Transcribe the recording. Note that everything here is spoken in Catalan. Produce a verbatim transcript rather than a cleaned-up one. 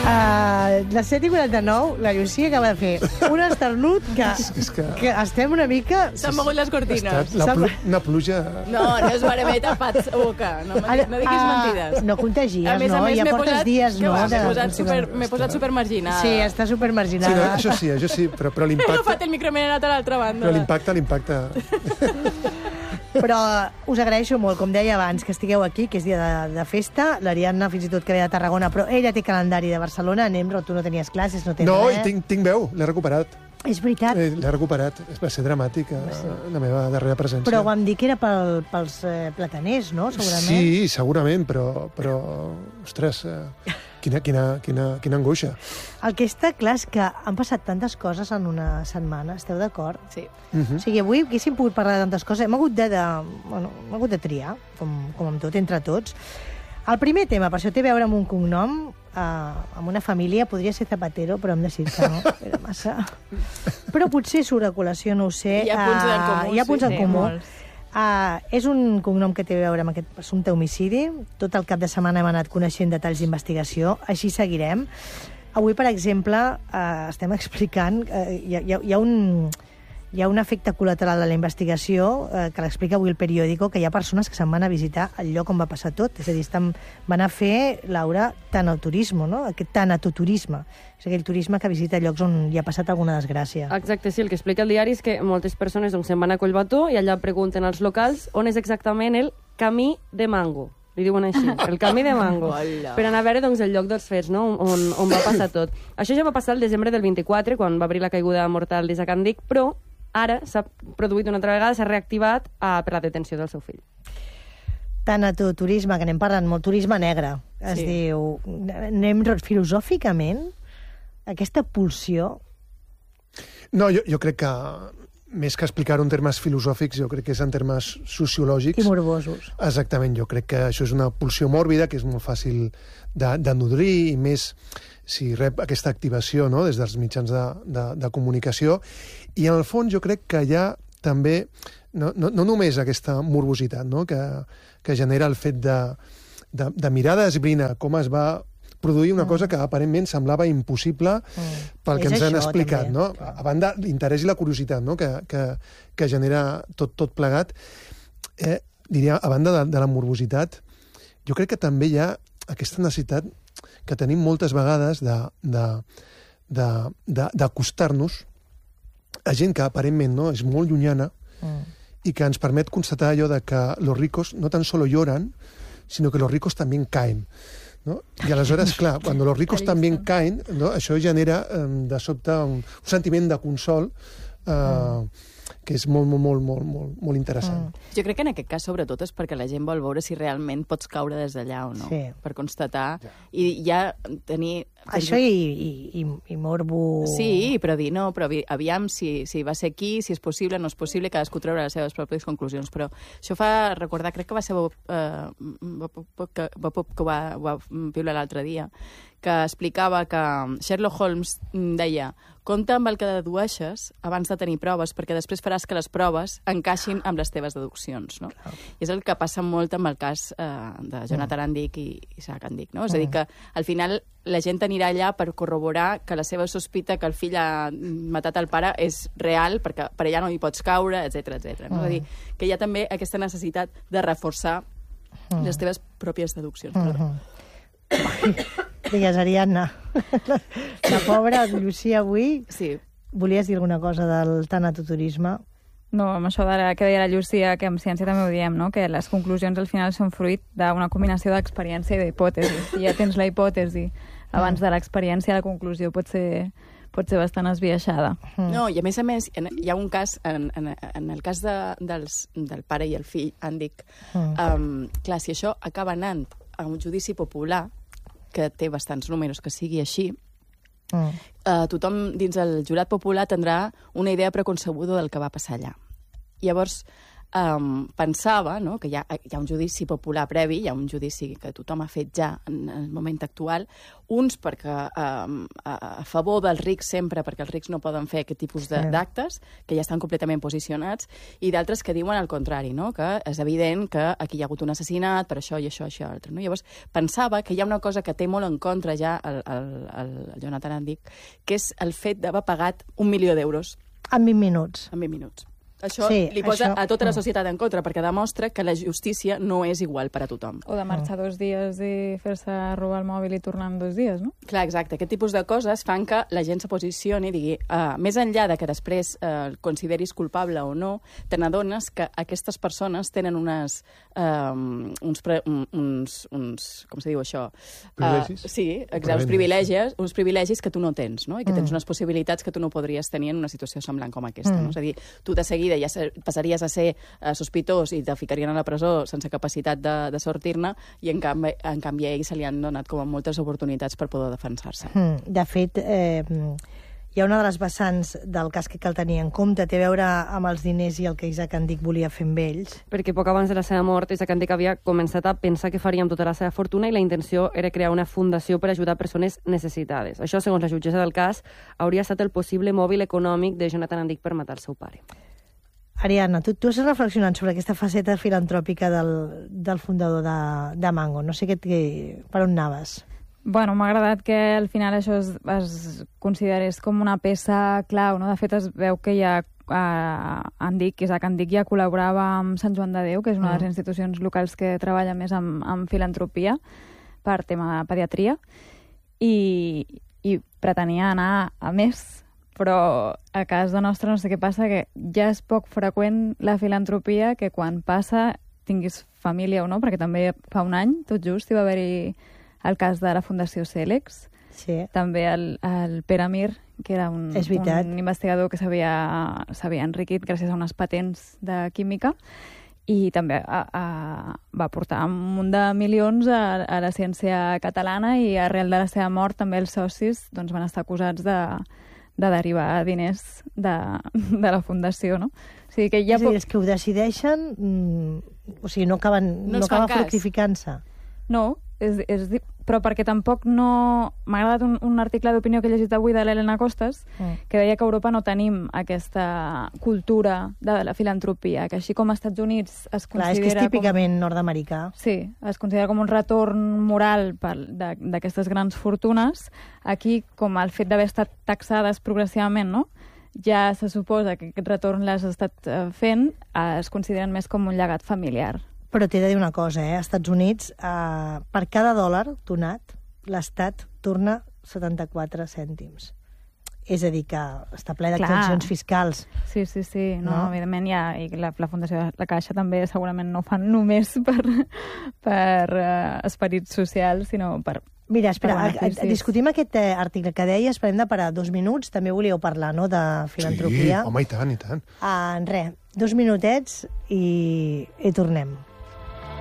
Uh, les set i quaranta-nou, la Llucia acaba de fer un esternut que, és que... que estem una mica... S'han mogut les cortines. La plu una pluja... No, no és baremeta, pats boca. No, no diguis mentides. No contagies, a més, no? A més, ja portes posat, dies, no? M'he posat, super, posat supermarginada. Sí, està supermarginada. Sí, no, això sí, això sí, però, però l'impacte... He agafat el micromenat a l'altra banda. Però l'impacte, l'impacte... Però us agraeixo molt, com deia abans, que estigueu aquí, que és dia de, de festa. L'Ariadna, fins i tot, que ve de Tarragona, però ella té calendari de Barcelona. Anem, però tu no tenies classes, no tens no, res. No, i tinc, tinc veu, l'he recuperat. És veritat. Eh, l'he recuperat. Va ser dramàtic, sí. La meva darrera presència. Però vam dir que era pel, pels eh, plataners, no? Segurament. Sí, segurament, però... però ostres, eh, quina, quina, quina, quina angoixa. El que està clar és que han passat tantes coses en una setmana, esteu d'acord? Sí. Uh -huh. O sigui, avui haguéssim pogut parlar de tantes coses. Hem hagut de, de, bueno, hem hagut de triar, com, com amb tot, entre tots. El primer tema, per això té a veure amb un cognom, eh, amb una família, podria ser Zapatero, però hem decidit que no, era massa... Però potser surt a col·lació, no ho sé. Hi ha punts en comú. Uh, hi ha punts sí, en sí, comú. molts. Uh, és un cognom que té a veure amb aquest presumpte homicidi. Tot el cap de setmana hem anat coneixent detalls d'investigació. Així seguirem. Avui, per exemple, uh, estem explicant... Uh, hi, ha, hi, ha, hi ha un... Hi ha un efecte col·lateral a la investigació eh, que l'explica avui el periòdico, que hi ha persones que se'n van a visitar el lloc on va passar tot. És a dir, estan, van a fer, Laura, tanatoturisme, no? Aquest tanatoturisme. És aquell turisme que visita llocs on hi ha passat alguna desgràcia. Exacte, sí. El que explica el diari és que moltes persones doncs, se'n van a Collbató i allà pregunten als locals on és exactament el camí de Mango. Li diuen així, el camí de Mango. Hola. Per anar a veure doncs, el lloc dels fets, no? on, on va passar tot. Això ja va passar el desembre del vint-i-quatre, quan va obrir la caiguda mortal d'Isaac Andic, però ara s'ha produït una altra vegada, s'ha reactivat uh, per la detenció del seu fill. Tanatoturisme, que anem parlant molt, turisme negre. Es sí. diu, anem filosòficament, aquesta pulsió... No, jo, jo crec que, més que explicar-ho en termes filosòfics, jo crec que és en termes sociològics. I morbosos. Exactament, jo crec que això és una pulsió mòrbida, que és molt fàcil de, de nodrir, i més si rep aquesta activació, no?, des dels mitjans de, de, de comunicació. I en el fons jo crec que hi ha també, no, no, no només aquesta morbositat, no?, que, que genera el fet de, de, de mirar d'esbrinar com es va produir una mm. cosa que aparentment semblava impossible mm. pel que és ens han això, explicat, també. no? A banda, l'interès i la curiositat, no?, que, que, que genera tot, tot plegat. Eh, diria, a banda de, de la morbositat, jo crec que també hi ha aquesta necessitat que tenim moltes vegades d'acostar-nos a gent que aparentment no, és molt llunyana mm. i que ens permet constatar allò de que los ricos no tan solo lloran, sinó que los ricos también caen. ¿No? I aleshores, clar, quan los ricos también caen, no, això genera eh, de sobte un, un sentiment de consol eh, mm. que és molt, molt, molt, molt, molt, molt interessant. Mm. Jo crec que en aquest cas, sobretot, és perquè la gent vol veure si realment pots caure des d'allà o no, sí. per constatar. Ja. I ja tenir... Això i, i, i, i morbo... Sí, però dir, no, però aviam si, si va ser aquí, si és possible, no és possible, cadascú treure les seves pròpies conclusions. Però això fa recordar, crec que va ser Bob, eh, Bob, que, Bob que ho va, ho va piular l'altre dia, que explicava que Sherlock Holmes deia: compta amb el que dedueixes abans de tenir proves, perquè després faràs que les proves encaixin amb les teves deduccions, no? Clar. I és el que passa molt amb el cas eh, de Jonathan Andic i Isaac Andic, no? És a dir, que al final la gent anirà allà per corroborar que la seva sospita que el fill ha matat el pare és real, perquè per allà no hi pots caure, etcètera, etcètera. No? És a dir, que hi ha també aquesta necessitat de reforçar les teves pròpies deduccions. Uh-huh. Digues, Ariadna. La, la pobra Llucia avui... Sí. Volies dir alguna cosa del tanatoturisme? No, amb això de la, que deia la Llucia, que en ciència també ho diem, no? Que les conclusions al final són fruit d'una combinació d'experiència i d'hipòtesi. Si ja tens la hipòtesi abans de l'experiència, la conclusió pot ser, pot ser bastant esbiaixada. No, i a més a més, hi ha un cas, en, en, en el cas de, dels, del pare i el fill, Andic, um, clar, si això acaba anant a un judici popular, que té bastants números que sigui així, Mm. Uh, tothom dins el jurat popular tindrà una idea preconcebuda del que va passar allà. Llavors, um, pensava, no?, que hi ha, hi ha un judici popular previ, hi ha un judici que tothom ha fet ja en, en el moment actual, uns perquè um, a, a favor dels rics sempre, perquè els rics no poden fer aquest tipus d'actes, que ja estan completament posicionats, i d'altres que diuen el contrari, no?, que és evident que aquí hi ha hagut un assassinat, per això i això, això i altre. No? Llavors, pensava que hi ha una cosa que té molt en contra ja el, el, el, el Jonathan Andic, que és el fet d'haver pagat un milió d'euros. En vint minuts. En vint minuts. Això Sí, li posa això- a tota la societat en contra, perquè demostra que la justícia no és igual per a tothom. O de marxar dos dies i fer-se robar el mòbil i tornar en dos dies, no? Clar, exacte. Aquest tipus de coses fan que la gent se posicioni i digui, uh, més enllà de que després uh, el consideris culpable o no, te n'adones que aquestes persones tenen unes, um, uns, pre, un, uns, uns... com se diu això? Privilegis? Uh, sí, exacte, uns Prebendes. privilegis, uns privilegis que tu no tens, no? I que tens Mm. unes possibilitats que tu no podries tenir en una situació semblant com aquesta. Mm. No? És a dir, tu de seguida ja ser, passaries a ser uh, sospitós i te ficarien a la presó sense capacitat de, de sortir-ne, i en canvi, en canvi a ell se li han donat com a moltes oportunitats per poder defensar-se. Mm, De fet, eh, hi ha una de les vessants del cas que cal tenir en compte, té a veure amb els diners i el que Isaac Andic volia fer amb ells. Perquè poc abans de la seva mort, Isaac Andic havia començat a pensar que faria amb tota la seva fortuna i la intenció era crear una fundació per ajudar persones necessitades. Això, segons la jutgessa del cas, hauria estat el possible mòbil econòmic de Jonathan Andic per matar el seu pare. Ariadna, tu, tu has reflexionat sobre aquesta faceta filantròpica del, del fundador de, de Mango. No sé què, què, per on anaves. Bueno, m'ha agradat que al final això es, es considerés com una peça clau, no? De fet, es veu que ja eh, Andic, Isaac Andic ja col·laborava amb Sant Joan de Déu, que és una de les institucions locals que treballa més amb, amb filantropia per tema de pediatria, i, i pretenia anar a més, però a casa nostra no sé què passa, que ja és poc freqüent la filantropia, que quan passa tinguis família o no, perquè també fa un any, tot just, hi va haver-hi el cas de la Fundació Cèlex, Sí. també el, el Pere Mir, que era un, És veritat. un investigador que s'havia s'havia enriquit gràcies a unes patents de química, i també a, a, va portar un munt de milions a, a la ciència catalana, i arrel de la seva mort també els socis doncs, van estar acusats de, de derivar diners de, de la fundació, no? O sigui que hi ha És a dir, poc... els que ho decideixen, mm, o sigui, no acaben, No no ens fan acaba cas. fructificant-se. No, és, és, di- però perquè tampoc no... M'ha agradat un, un article d'opinió que he llegit avui de l'Helena Costas, Mm. que deia que a Europa no tenim aquesta cultura de la filantropia, que així com als Estats Units es Clar, considera... és que és com... típicament nord-americà. Sí, es considera com un retorn moral per- de- d'aquestes grans fortunes. Aquí, com el fet d'haver estat taxades progressivament, no?, ja se suposa que aquest retorn l'has estat eh, fent, eh, es consideren més com un llegat familiar. Però t'he de dir una cosa, eh? Als Estats Units, eh, per cada dòlar donat, l'Estat torna setanta-quatre cèntims. És a dir, que està ple d'exempcions fiscals. Sí, sí, sí. No, No? evidentment, ja, i la, la Fundació de la Caixa també segurament no ho fan només per, per uh, esperits socials, sinó per... Mira, espera, Per a, a, beneficis. discutim aquest eh, article que deies, però hem de parar dos minuts. També volíeu parlar, no?, de filantropia. Sí, home, i tant, i tant. Ah, en res, dos minutets i, i tornem.